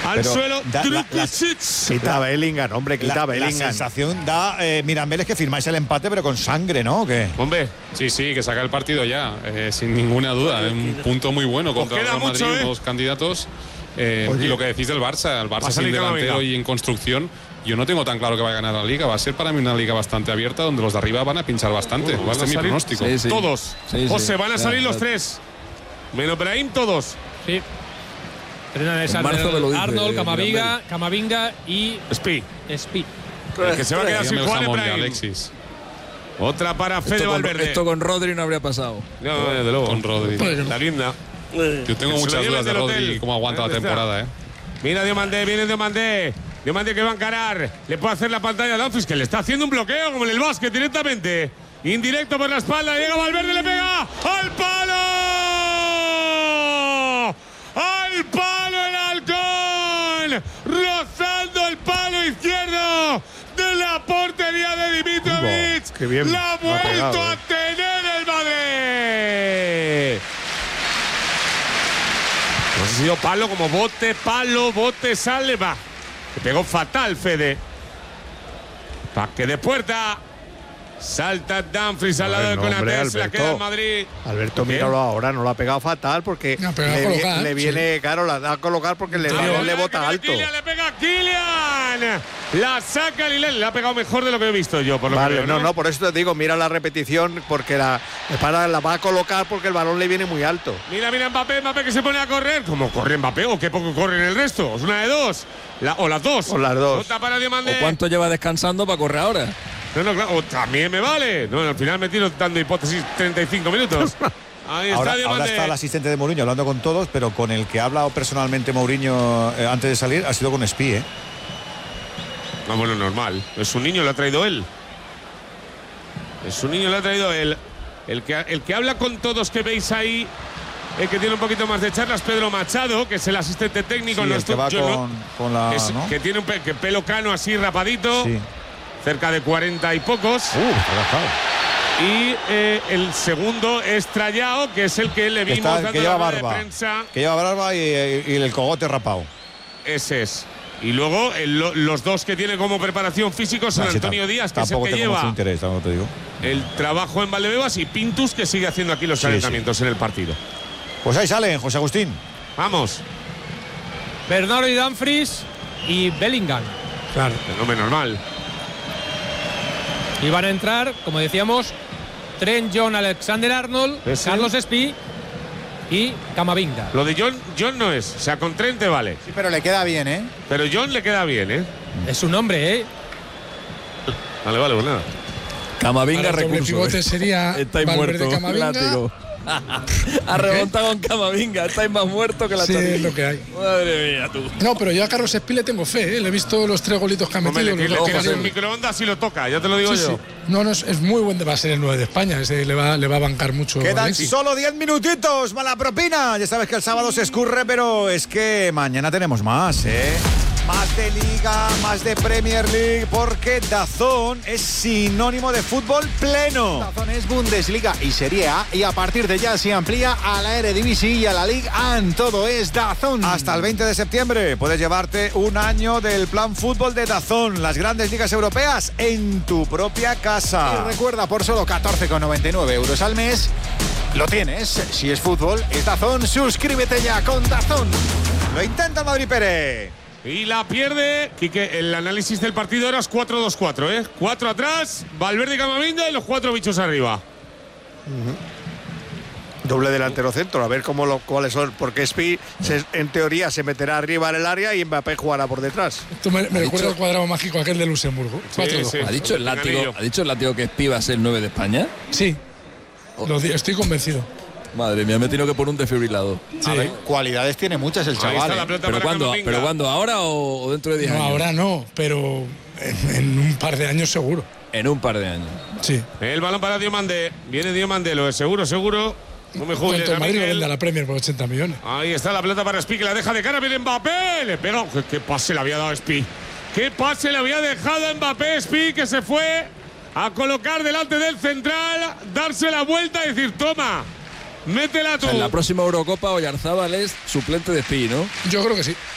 Al suelo. Quita Bellingham, hombre, quita Bellingham. La sensación da Mirambel es que firmáis el empate, pero con sangre, ¿no? ¿O qué? Hombre, Sí, que saca el partido ya, sin ninguna duda. Un punto muy bueno contra el Real Madrid, los candidatos. Y lo que decís del Barça, el Barça sin delantero y en construcción, yo no tengo tan claro que va a ganar la Liga. Va a ser para mí una Liga bastante abierta, donde los de arriba van a pinchar bastante. Este es mi pronóstico. Sí. Todos. José, van a salir los tres. Menos Brahim, todos. Sí. Arnold, Camavinga y Spi. Que se va a quedar sin Juan Brahim. Alexis. Otra para Fede Valverde. Esto con Rodri no habría pasado. No, desde luego. Con Rodri. La guinda. Yo tengo muchas dudas de Rodri y cómo aguanta la temporada, Mira Diomandé, viene Diomandé. Diomandé que va a encarar. Le puede hacer la pantalla a Dumfries, que le está haciendo un bloqueo como en el básquet directamente. Indirecto por la espalda. Llega Valverde, le pega. ¡Al palo! ¡Al palo el halcón! Rozando el palo izquierdo de la portería de Dimitrovic. Qué bien. La ha vuelto a tener el Madrid. Pues ha sido palo como bote, sale, va. Le pegó fatal Fede. Paque de puerta. Salta Dumfries al lado de Konaté, se la queda en Madrid. Alberto, míralo ahora, no lo ha pegado fatal porque le viene, claro, la da a colocar porque le bota alto. Le pega Kylian. La saca Lilel, le ha pegado mejor de lo que he visto yo. Por lo que veo, no, por eso te digo, mira la repetición porque la va a colocar porque el balón le viene muy alto. Mira Mbappé que se pone a correr. ¿Cómo corre Mbappé o qué poco corre en el resto? Es una de dos. O las dos. Otra para Diomandé. ¿O cuánto lleva descansando para correr ahora? No, claro, o también me vale. No, al final me tiro dando hipótesis 35 minutos. Ahí está ahora está el asistente de Mourinho hablando con todos, pero con el que ha hablado personalmente Mourinho antes de salir ha sido con Spi, No, bueno, normal. Es un niño, lo ha traído él. El que habla con todos que veis ahí, el que tiene un poquito más de charlas, Pedro Machado, que es el asistente técnico. Sí, el que va con la… ¿no? Que tiene un pelo cano así rapadito. Sí. Cerca de 40 y pocos. Y el segundo es Trayao, que es el que le vimos dando que lleva la barba, de prensa. Que lleva barba y el cogote rapado. Ese es. Y luego los dos que tiene como preparación físico son Antonio Díaz, que es el que lleva interés, te digo. El trabajo en Valdebebas, y Pintus, que sigue haciendo aquí los calentamientos en el partido. Pues ahí salen, José Agustín. Vamos. Bernardo y Dumfries y Bellingham. Claro. Fenómeno normal. Y van a entrar, como decíamos, Trent John, Alexander-Arnold, Carlos Spi y Camavinga. Lo de John no es. O sea, con Trent te vale. Sí, pero le queda bien, Pero John le queda bien, Es un hombre, Vale, pues nada. Camavinga recurso. El pivote sería estáis Valverde, muerto, Camavinga. látigo. Ha remontado con Camavinga, estáis más muerto que la Sí, es lo que hay. Madre mía, tú. No, pero yo a Carlos Spi le tengo fe, Le he visto los 3 golitos que ha metido. Le tiras en microondas y lo toca, ya te lo digo yo. Sí. No, es muy buen, va a ser el 9 de España, le va a bancar mucho. Quedan solo 10 minutitos, mala propina. Ya sabes que el sábado se escurre, pero es que mañana tenemos más, Más de Liga, más de Premier League, porque DAZN es sinónimo de fútbol pleno. DAZN es Bundesliga y Serie A, y a partir de ya se amplía a la Eredivisie y a la Ligue 1. Todo es DAZN. Hasta el 20 de septiembre puedes llevarte un año del plan fútbol de DAZN, las grandes ligas europeas en tu propia casa. Y recuerda, por solo 14,99 euros al mes, lo tienes. Si es fútbol, es DAZN. Suscríbete ya con DAZN. Lo intenta el Madrid Pérez. Y la pierde. Quique, el análisis del partido era 4-2-4, 4 atrás, Valverde y Camavinga y los 4 bichos arriba. Doble delantero centro, a ver cuáles son, porque Spi en teoría se meterá arriba en el área y Mbappé jugará por detrás. Esto me recuerda al cuadrado mágico aquel de Luxemburgo. ¿Ha dicho el látigo que Spi va a ser el 9 de España? Sí, estoy convencido. Madre mía, me he tenido que poner un desfibrilador. Sí. A ver, cualidades tiene muchas el chaval. ¿Pero cuándo? ¿Ahora o dentro de 10 años? No, ahora no, pero en un par de años seguro. En un par de años. Sí. El balón para Diomandé. Viene Diomandé, lo es seguro. No me juegues. El Madrid lo vende a la Premier por 80 millones. Ahí está la pelota para Spi, que la deja de cara. Viene Mbappé. Le pega. ¿Qué pase le había dado a Spi? ¿Qué pase le había dejado a Mbappé? Spi, que se fue a colocar delante del central, darse la vuelta y decir: toma, métela tú. En la próxima Eurocopa, Oyarzábal es suplente de Spi, ¿no? Yo creo que sí.